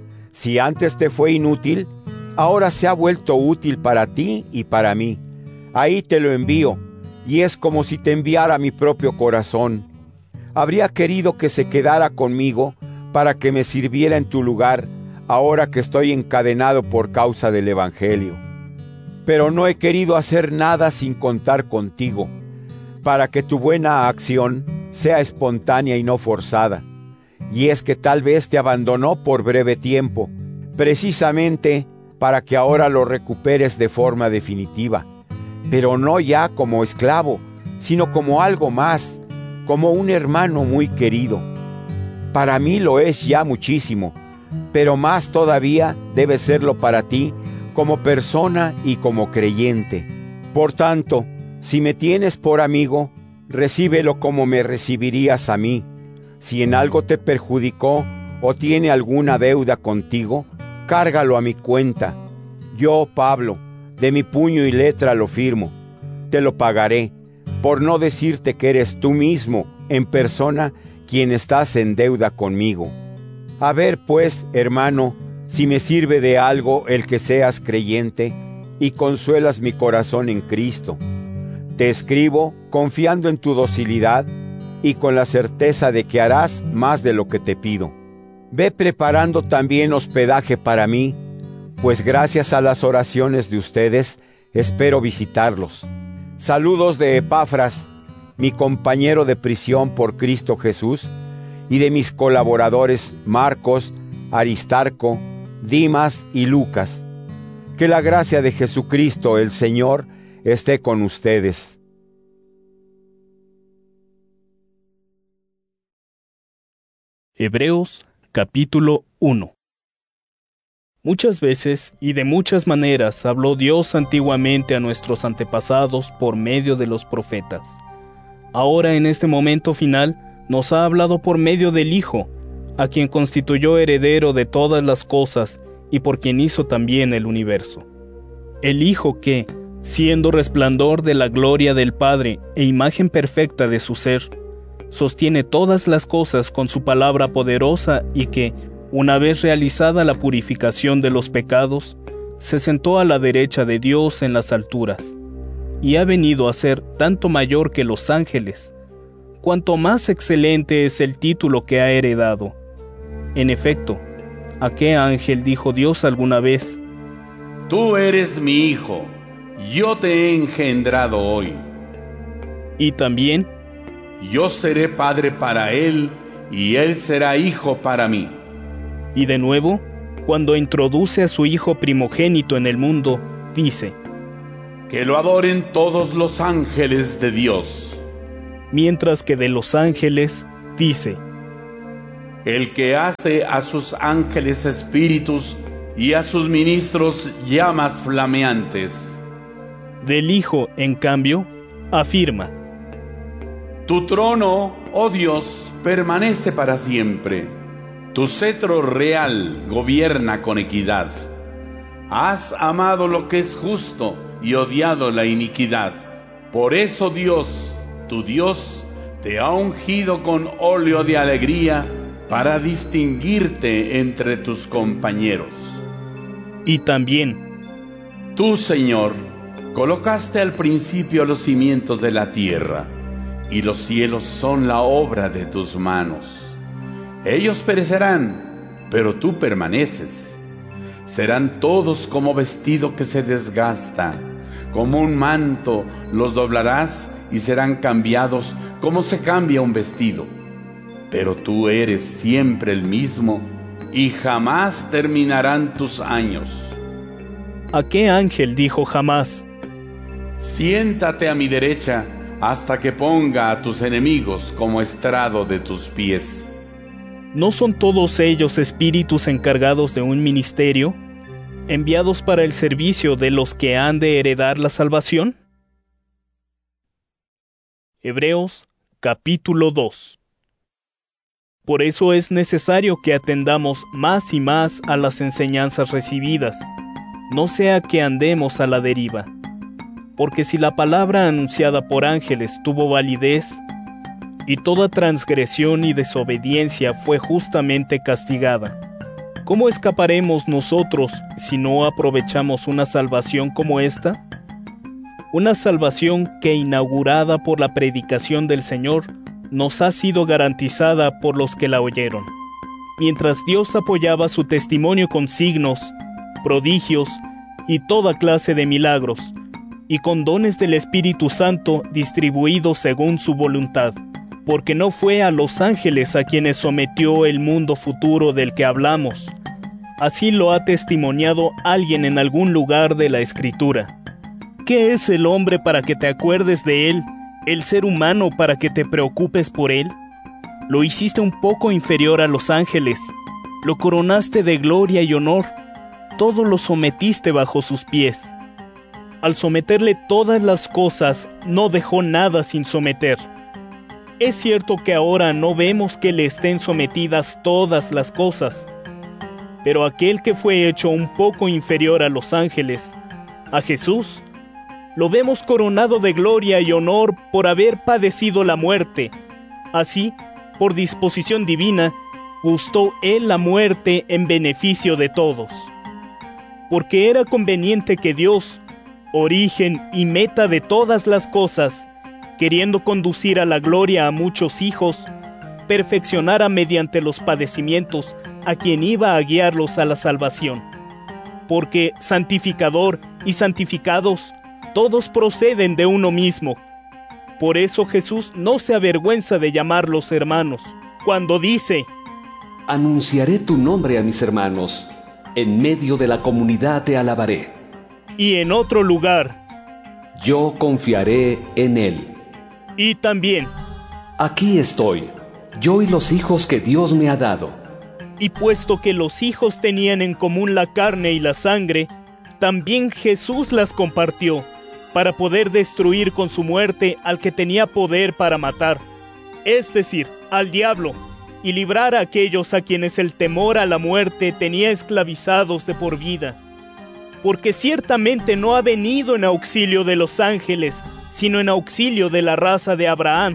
Si antes te fue inútil, ahora se ha vuelto útil para ti y para mí. Ahí te lo envío, y es como si te enviara mi propio corazón. Habría querido que se quedara conmigo para que me sirviera en tu lugar, ahora que estoy encadenado por causa del Evangelio. Pero no he querido hacer nada sin contar contigo, para que tu buena acción sea espontánea y no forzada. Y es que tal vez te abandonó por breve tiempo, precisamente para que ahora lo recuperes de forma definitiva, pero no ya como esclavo, sino como algo más, como un hermano muy querido. Para mí lo es ya muchísimo, pero más todavía debe serlo para ti como persona y como creyente. Por tanto, si me tienes por amigo, recíbelo como me recibirías a mí. Si en algo te perjudicó o tiene alguna deuda contigo, cárgalo a mi cuenta. Yo, Pablo, de mi puño y letra lo firmo. Te lo pagaré, por no decirte que eres tú mismo, en persona, quien estás en deuda conmigo. A ver, pues, hermano, si me sirve de algo el que seas creyente y consuelas mi corazón en Cristo. Te escribo confiando en tu docilidad y con la certeza de que harás más de lo que te pido. Ve preparando también hospedaje para mí, pues gracias a las oraciones de ustedes espero visitarlos. Saludos de Epafras, mi compañero de prisión por Cristo Jesús, y de mis colaboradores Marcos, Aristarco, Dimas y Lucas. Que la gracia de Jesucristo el Señor esté con ustedes.
Hebreos capítulo 1. Muchas veces y de muchas maneras habló Dios antiguamente a nuestros antepasados por medio de los profetas. Ahora en este momento final nos ha hablado por medio del Hijo, a quien constituyó heredero de todas las cosas y por quien hizo también el universo. El Hijo que, siendo resplandor de la gloria del Padre e imagen perfecta de su ser, sostiene todas las cosas con su palabra poderosa y que, una vez realizada la purificación de los pecados, se sentó a la derecha de Dios en las alturas, y ha venido a ser tanto mayor que los ángeles, cuanto más excelente es el título que ha heredado. En efecto, ¿a qué ángel dijo Dios alguna vez:
Tú eres mi hijo, yo te he engendrado hoy?
Y también:
Yo seré padre para él, y él será hijo para mí.
Y de nuevo, cuando introduce a su hijo primogénito en el mundo, dice:
Que lo adoren todos los ángeles de Dios.
mientras que de los ángeles dice:
El que hace a sus ángeles espíritus y a sus ministros llamas flameantes.
Del Hijo, en cambio, afirma:
Tu trono, oh Dios, permanece para siempre. Tu cetro real gobierna con equidad. Has amado lo que es justo y odiado la iniquidad. Por eso Dios, tu Dios, te ha ungido con óleo de alegría para distinguirte entre tus compañeros.
Y también:
Tú, Señor, colocaste al principio los cimientos de la tierra, y los cielos son la obra de tus manos. Ellos perecerán, pero tú permaneces. Serán todos como vestido que se desgasta, como un manto los doblarás y serán cambiados como se cambia un vestido. Pero tú eres siempre el mismo y jamás terminarán tus años.
¿A qué ángel dijo jamás?
Siéntate a mi derecha hasta que ponga a tus enemigos como estrado de tus pies.
¿No son todos ellos espíritus encargados de un ministerio, enviados para el servicio de los que han de heredar la salvación? Hebreos capítulo 2. Por eso es necesario que atendamos más y más a las enseñanzas recibidas, no sea que andemos a la deriva. Porque si la palabra anunciada por ángeles tuvo validez, y toda transgresión y desobediencia fue justamente castigada, ¿cómo escaparemos nosotros si no aprovechamos una salvación como esta? Una salvación que, inaugurada por la predicación del Señor, nos ha sido garantizada por los que la oyeron. Mientras Dios apoyaba su testimonio con signos, prodigios y toda clase de milagros, y con dones del Espíritu Santo distribuidos según su voluntad, porque no fue a los ángeles a quienes sometió el mundo futuro del que hablamos. Así lo ha testimoniado alguien en algún lugar de la Escritura. ¿Qué es el hombre para que te acuerdes de él? ¿El ser humano para que te preocupes por él? Lo hiciste un poco inferior a los ángeles, lo coronaste de gloria y honor, todo lo sometiste bajo sus pies. Al someterle todas las cosas, no dejó nada sin someter. Es cierto que ahora no vemos que le estén sometidas todas las cosas, pero aquel que fue hecho un poco inferior a los ángeles, a Jesús, lo vemos coronado de gloria y honor por haber padecido la muerte. Así, por disposición divina, gustó él la muerte en beneficio de todos. Porque era conveniente que Dios, origen y meta de todas las cosas, queriendo conducir a la gloria a muchos hijos, perfeccionara mediante los padecimientos a quien iba a guiarlos a la salvación. Porque santificador y santificados, todos proceden de uno mismo. Por eso Jesús no se avergüenza de llamarlos hermanos, cuando dice:
Anunciaré tu nombre a mis hermanos, en medio de la comunidad te alabaré.
Y en otro lugar:
Yo confiaré en él.
Y también:
Aquí estoy, yo y los hijos que Dios me ha dado.
Y puesto que los hijos tenían en común la carne y la sangre, también Jesús las compartió, para poder destruir con su muerte al que tenía poder para matar, es decir, al diablo, y librar a aquellos a quienes el temor a la muerte tenía esclavizados de por vida. Porque ciertamente no ha venido en auxilio de los ángeles, sino en auxilio de la raza de Abraham.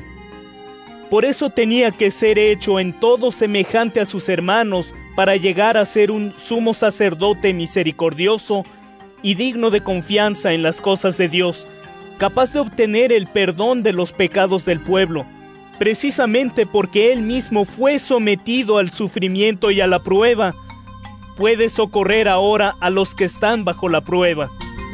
Por eso tenía que ser hecho en todo semejante a sus hermanos, para llegar a ser un sumo sacerdote misericordioso y digno de confianza en las cosas de Dios, capaz de obtener el perdón de los pecados del pueblo, precisamente porque él mismo fue sometido al sufrimiento y a la prueba. Puede socorrer ahora a los que están bajo la prueba.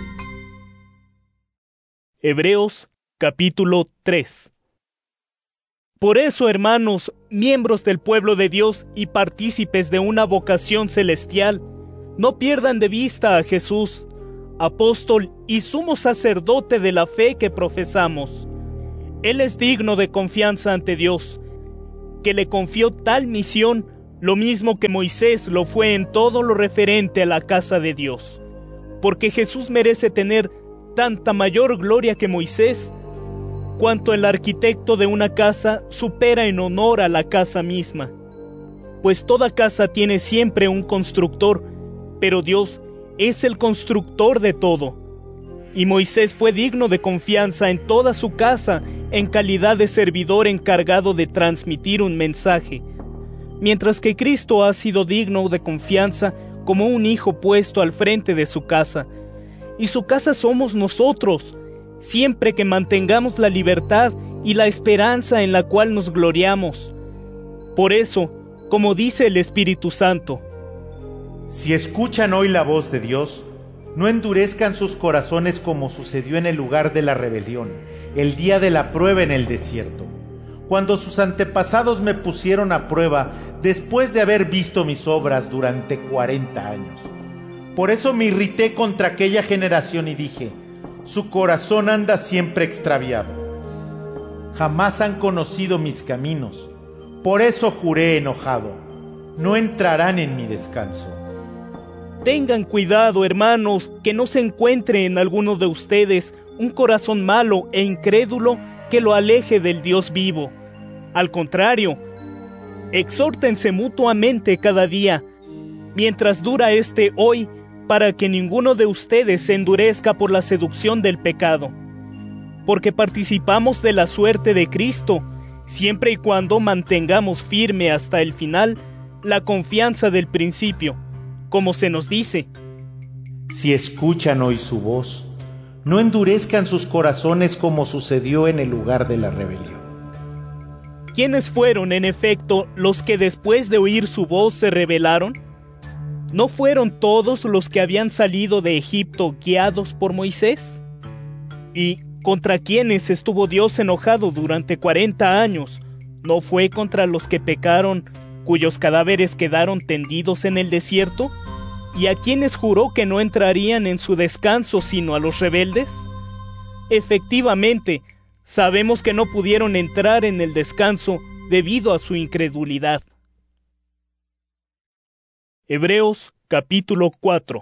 Hebreos capítulo 3. Por eso, hermanos, miembros del pueblo de Dios y partícipes de una vocación celestial, no pierdan de vista a Jesús, apóstol y sumo sacerdote de la fe que profesamos. Él es digno de confianza ante Dios, que le confió tal misión, lo mismo que Moisés lo fue en todo lo referente a la casa de Dios. Porque Jesús merece tener tanta mayor gloria que Moisés, cuanto el arquitecto de una casa supera en honor a la casa misma. Pues toda casa tiene siempre un constructor, pero Dios es el constructor de todo. Y Moisés fue digno de confianza en toda su casa en calidad de servidor encargado de transmitir un mensaje, mientras que Cristo ha sido digno de confianza como un hijo puesto al frente de su casa. Y su casa somos nosotros, siempre que mantengamos la libertad y la esperanza en la cual nos gloriamos. Por eso, como dice el Espíritu Santo,
si escuchan hoy la voz de Dios, no endurezcan sus corazones como sucedió en el lugar de la rebelión, el día de la prueba en el desierto, cuando sus antepasados me pusieron a prueba después de haber visto mis obras durante 40 años. Por eso me irrité contra aquella generación y dije, su corazón anda siempre extraviado. Jamás han conocido mis caminos, por eso juré enojado, no entrarán en mi descanso.
Tengan cuidado, hermanos, que no se encuentre en alguno de ustedes un corazón malo e incrédulo que lo aleje del Dios vivo. Al contrario, exhórtense mutuamente cada día, mientras dura este hoy, para que ninguno de ustedes se endurezca por la seducción del pecado. Porque participamos de la suerte de Cristo, siempre y cuando mantengamos firme hasta el final la confianza del principio, como se nos dice:
si escuchan hoy su voz, no endurezcan sus corazones como sucedió en el lugar de la rebelión.
¿Quiénes fueron, en efecto, los que después de oír su voz se rebelaron? ¿No fueron todos los que habían salido de Egipto guiados por Moisés? ¿Y contra quiénes estuvo Dios enojado durante 40 años? ¿No fue contra los que pecaron, cuyos cadáveres quedaron tendidos en el desierto? ¿Y a quienes juró que no entrarían en su descanso sino a los rebeldes? Efectivamente, sabemos que no pudieron entrar en el descanso debido a su incredulidad. Hebreos capítulo 4.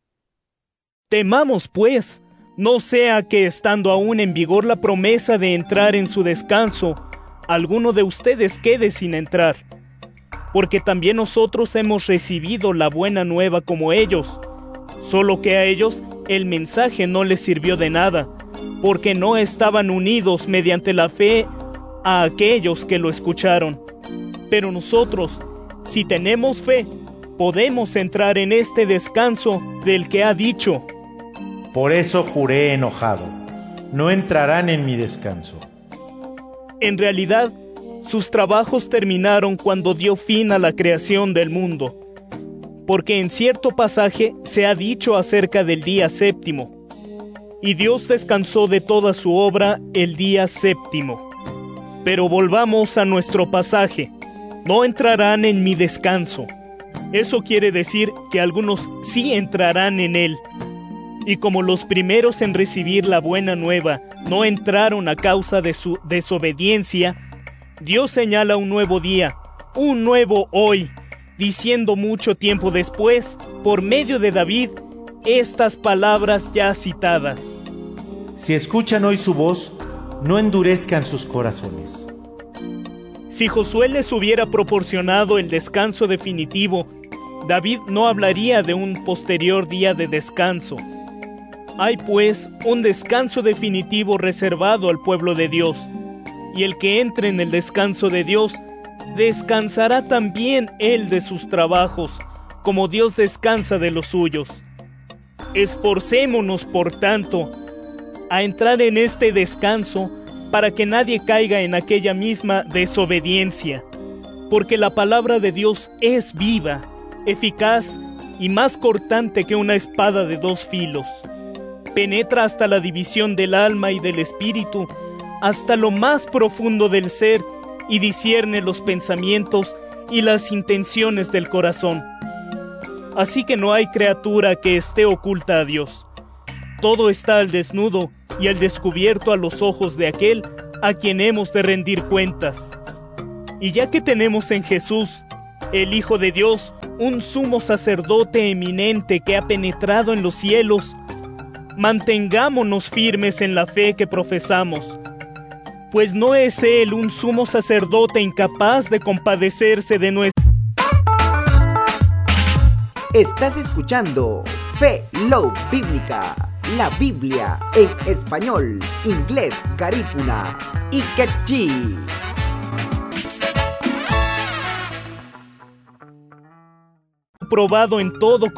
Temamos pues, no sea que estando aún en vigor la promesa de entrar en su descanso, alguno de ustedes quede sin entrar. Porque también nosotros hemos recibido la buena nueva como ellos, solo que a ellos el mensaje no les sirvió de nada, porque no estaban unidos mediante la fe a aquellos que lo escucharon. Pero nosotros, si tenemos fe, podemos entrar en este descanso del que ha dicho:
por eso juré enojado, no entrarán en mi descanso.
En realidad, sus trabajos terminaron cuando dio fin a la creación del mundo, porque en cierto pasaje se ha dicho acerca del día séptimo: y Dios descansó de toda su obra el día séptimo. Pero volvamos a nuestro pasaje: no entrarán en mi descanso. Eso quiere decir que algunos sí entrarán en él. Y como los primeros en recibir la buena nueva no entraron a causa de su desobediencia, Dios señala un nuevo día, un nuevo hoy, diciendo mucho tiempo después, por medio de David, estas palabras ya citadas:
si escuchan hoy su voz, no endurezcan sus corazones.
Si Josué les hubiera proporcionado el descanso definitivo, David no hablaría de un posterior día de descanso. Hay pues un descanso definitivo reservado al pueblo de Dios, y el que entre en el descanso de Dios, descansará también él de sus trabajos, como Dios descansa de los suyos. Esforcémonos, por tanto, a entrar en este descanso, para que nadie caiga en aquella misma desobediencia, porque la palabra de Dios es viva, eficaz y más cortante que una espada de 2 filos. Penetra hasta la división del alma y del espíritu, hasta lo más profundo del ser, y discierne los pensamientos y las intenciones del corazón. Así que no hay criatura que esté oculta a Dios. Todo está al desnudo y al descubierto a los ojos de aquel a quien hemos de rendir cuentas. Y ya que tenemos en Jesús, el Hijo de Dios, un sumo sacerdote eminente que ha penetrado en los cielos, mantengámonos firmes en la fe que profesamos, pues no es Él un sumo sacerdote incapaz de compadecerse de nuestra...
Estás escuchando Fe Love Bíblica, la Biblia en español, inglés, garífuna y quechí.
Probado en todo